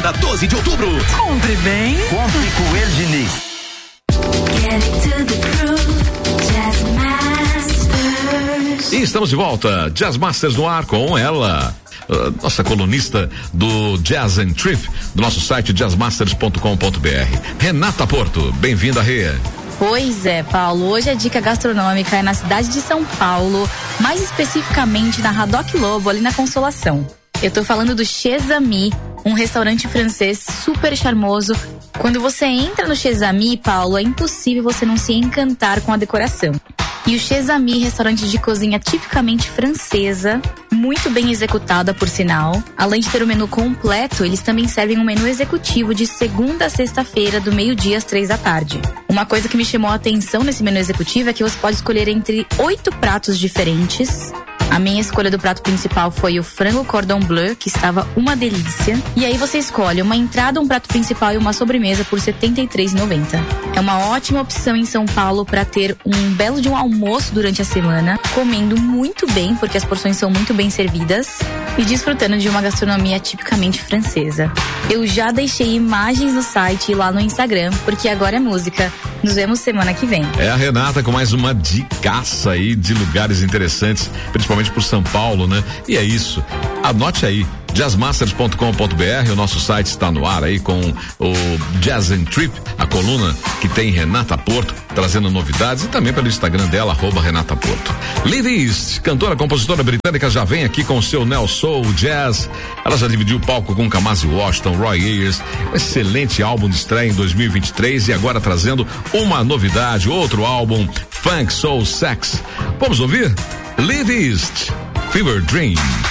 semana 12 de outubro. Compre bem. Compre com o Diniz. E estamos de volta, Jazz Masters no ar com ela, nossa colunista do Jazz and Trip, do nosso site jazzmasters.com.br, Renata Porto. Bem-vinda, Rê. Pois é, Paulo, hoje a dica gastronômica é na cidade de São Paulo, mais especificamente na Haddock Lobo, ali na Consolação. Eu tô falando do Chez Amis, um restaurante francês super charmoso. Quando você entra no Chez Amis, Paulo, é impossível você não se encantar com a decoração. E o Chez Amis, restaurante de cozinha tipicamente francesa, muito bem executada por sinal. Além de ter o menu completo, eles também servem um menu executivo de segunda a sexta-feira, do meio-dia às 3 da tarde. Uma coisa que me chamou a atenção nesse menu executivo é que você pode escolher entre 8 pratos diferentes. A minha escolha do prato principal foi o frango cordon bleu, que estava uma delícia. E aí você escolhe uma entrada, um prato principal e uma sobremesa por R$ 73,90. É uma ótima opção em São Paulo para ter um belo de um almoço durante a semana, comendo muito bem, porque as porções são muito bem servidas, e desfrutando de uma gastronomia tipicamente francesa. Eu já deixei imagens no site e lá no Instagram, porque agora é música. Nos vemos semana que vem. É a Renata com mais uma dicaça aí de lugares interessantes, principalmente por São Paulo, né? E é isso. Anote aí, jazzmasters.com.br, o nosso site está no ar aí com o Jazz and Trip, a coluna que tem Renata Porto, trazendo novidades, e também pelo Instagram dela, @Renata Porto. Liv East, cantora, compositora britânica, já vem aqui com o seu neo soul jazz. Ela já dividiu o palco com Kamasi Washington, Roy Ayers, um excelente álbum de estreia em 2023 e agora trazendo uma novidade, outro álbum, Funk Soul Sex. Vamos ouvir? Liv East, Fever Dream.